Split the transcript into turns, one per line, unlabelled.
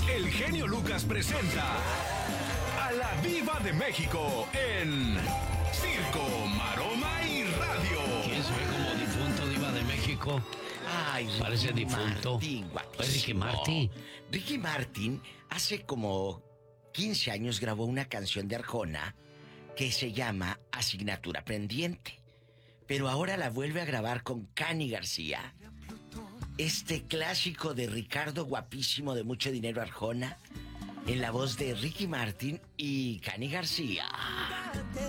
el genio Lucas presenta a la Diva de México en Circo, Maroma y Radio.
¿Quién se ve como difunto, Diva de México?
Ay, Ricky
parece difunto.
Martin,
Pues Ricky Martin.
Ricky Martin hace como 15 años grabó una canción de Arjona que se llama Asignatura Pendiente. Pero ahora la vuelve a grabar con Cani García. Este clásico de Ricardo Guapísimo de Mucho Dinero Arjona, en la voz de Ricky Martin y Cani García.